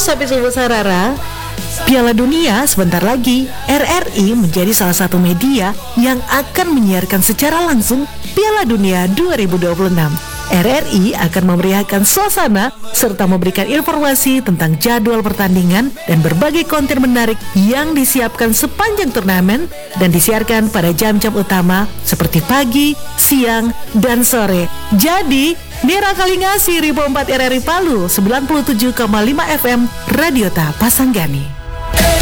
Sapi Subuh Sarara, Piala Dunia sebentar lagi. RRI menjadi salah satu media yang akan menyiarkan secara langsung Piala Dunia 2026. RRI akan memeriahkan suasana serta memberikan informasi tentang jadwal pertandingan dan berbagai konten menarik yang disiapkan sepanjang turnamen dan disiarkan pada jam-jam utama seperti pagi, siang, dan sore. Jadi, Nera Kalingasih, Ribo 4 RRI Palu, 97,5 FM, Radio Ta Pasanggani.